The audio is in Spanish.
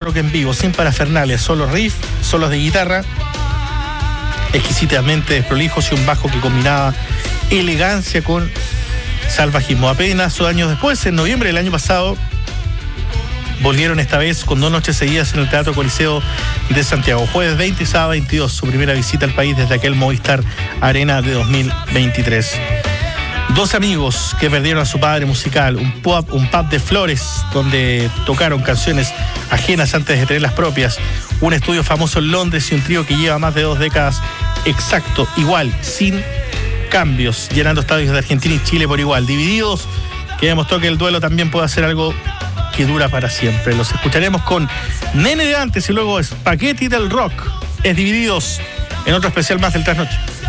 rock en vivo, sin parafernalia, solo riff, solos de guitarra, exquisitamente desprolijos y un bajo que combinaba elegancia con salvajismo. Apenas 2 años después, en noviembre del año pasado, volvieron esta vez con 2 noches seguidas en el Teatro Coliseo de Santiago. Jueves 20 y sábado 22, su primera visita al país desde aquel Movistar Arena de 2023. 2 amigos que perdieron a su padre musical, un pub de Flores, donde tocaron canciones ajenas antes de tener las propias, un estudio famoso en Londres y un trío que lleva más de 2 décadas exacto, igual, sin cambios, llenando estadios de Argentina y Chile por igual. Divididos, que demostró que el duelo también puede hacer algo que dura para siempre. Los escucharemos con Nene de Antes y luego Spaghetti del Rock. Es Divididos en otro especial más del Trasnoche.